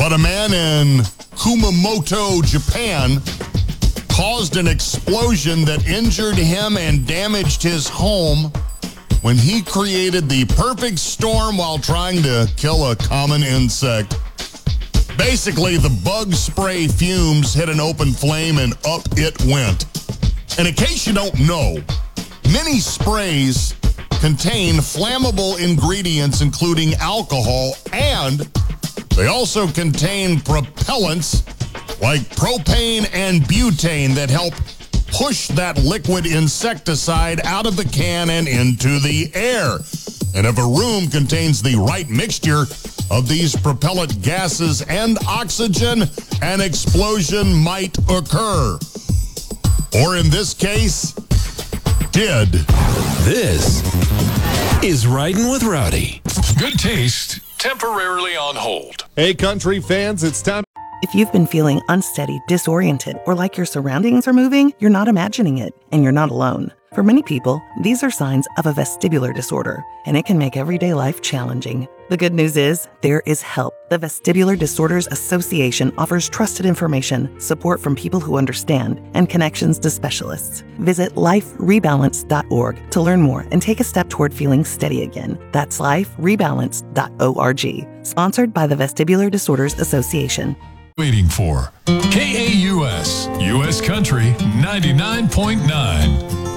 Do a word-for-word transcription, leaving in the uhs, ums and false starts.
But a man in Kumamoto, Japan, caused an explosion that injured him and damaged his home when he created the perfect storm while trying to kill a common insect. Basically, the bug spray fumes hit an open flame and up it went. And in case you don't know, many sprays contain flammable ingredients, including alcohol, and they also contain propellants like propane and butane that help push that liquid insecticide out of the can and into the air. And if a room contains the right mixture of these propellant gases and oxygen, an explosion might occur. Or in this case, did. This is Riding with Rowdy. Good taste, temporarily on hold. Hey, country fans, it's time. If you've been feeling unsteady, disoriented, or like your surroundings are moving, you're not imagining it, and you're not alone. For many people, these are signs of a vestibular disorder, and it can make everyday life challenging. The good news is, there is help. The Vestibular Disorders Association offers trusted information, support from people who understand, and connections to specialists. Visit life rebalance dot org to learn more and take a step toward feeling steady again. That's life rebalance dot org. Sponsored by the Vestibular Disorders Association. Waiting for K A U S, U S Country ninety-nine point nine.